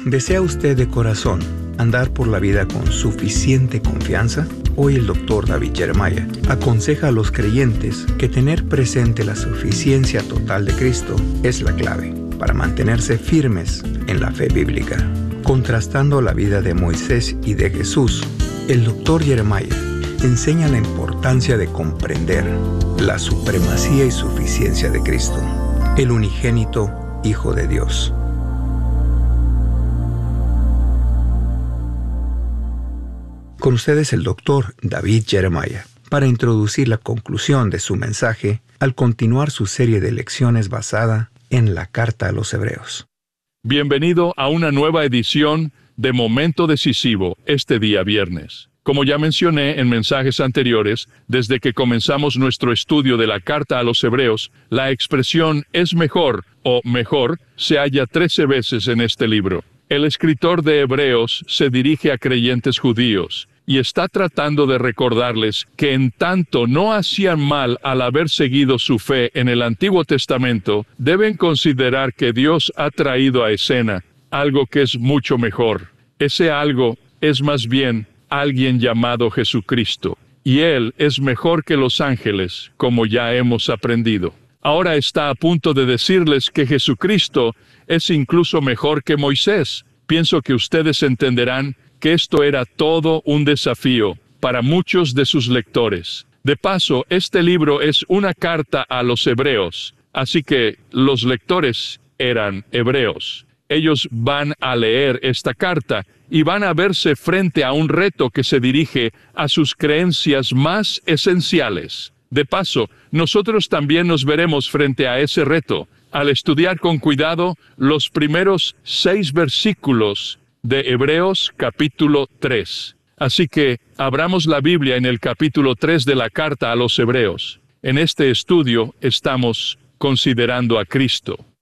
¿Desea usted de corazón andar por la vida con suficiente confianza? Hoy el Dr. David Jeremiah aconseja a los creyentes que tener presente la suficiencia total de Cristo es la clave para mantenerse firmes en la fe bíblica. Contrastando la vida de Moisés y de Jesús, el Dr. Jeremiah enseña la importancia de comprender la supremacía y suficiencia de Cristo, el unigénito Hijo de Dios. Con ustedes el Dr. David Jeremiah, para introducir la conclusión de su mensaje al continuar su serie de lecciones basada en la Carta a los Hebreos. Bienvenido a una nueva edición de Momento Decisivo este día viernes. Como ya mencioné en mensajes anteriores, desde que comenzamos nuestro estudio de la Carta a los Hebreos, la expresión «es mejor» o «mejor» se halla 13 veces en este libro. El escritor de Hebreos se dirige a creyentes judíos y está tratando de recordarles que en tanto no hacían mal al haber seguido su fe en el Antiguo Testamento, deben considerar que Dios ha traído a escena algo que es mucho mejor. Ese algo es más bien alguien llamado Jesucristo, y Él es mejor que los ángeles, como ya hemos aprendido. Ahora está a punto de decirles que Jesucristo es incluso mejor que Moisés. Pienso que ustedes entenderán que esto era todo un desafío para muchos de sus lectores. De paso, este libro es una carta a los hebreos, así que los lectores eran hebreos. Ellos van a leer esta carta y van a verse frente a un reto que se dirige a sus creencias más esenciales. De paso, nosotros también nos veremos frente a ese reto al estudiar con cuidado los primeros 6 versículos de Hebreos capítulo 3. Así que abramos la Biblia en el capítulo 3 de la carta a los Hebreos. En este estudio estamos considerando a Cristo.